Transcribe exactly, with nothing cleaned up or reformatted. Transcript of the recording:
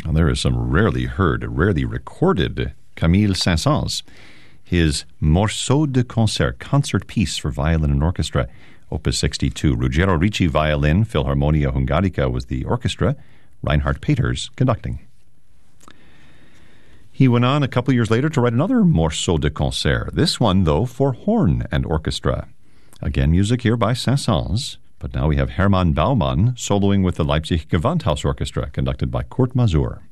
Well, there is some rarely heard, rarely recorded Camille Saint-Saëns. His Morceau de Concert, concert piece for violin and orchestra, Opus sixty-two. Ruggiero Ricci violin, Philharmonia Hungarica was the orchestra, Reinhard Peters conducting. He went on a couple years later to write another Morceau de Concert, this one, though, for horn and orchestra. Again, music here by Saint-Saëns, but now we have Hermann Baumann soloing with the Leipzig Gewandhaus Orchestra, conducted by Kurt Masur.